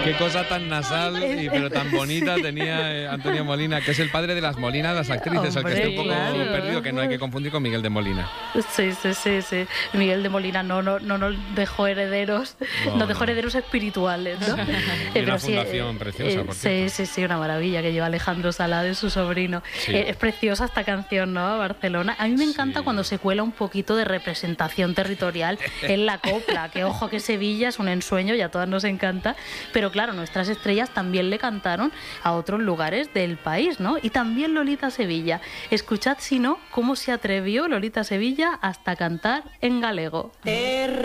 Qué cosa tan nasal, pero tan bonita tenía Antonio Molina, que es el padre de las Molinas, las actrices, Hombre, el que está un poco claro. perdido, que no hay que confundir con Miguel de Molina. Sí. Miguel de Molina no nos dejó herederos, nos dejó herederos espirituales, ¿no? Y una fundación preciosa, por cierto. Sí, una maravilla que lleva Alejandro Salade, su sobrino. Sí. Es preciosa esta canción, ¿no? Barcelona. A mí me encanta cuando se cuela un poquito de representación territorial en la copla, que ojo que Sevilla es un ensueño y a todas nos encanta, pero claro, nuestras estrellas también le cantaron a otros lugares del país, ¿no? Y también Lolita Sevilla. Escuchad, si no, cómo se atrevió Lolita Sevilla hasta cantar en galego.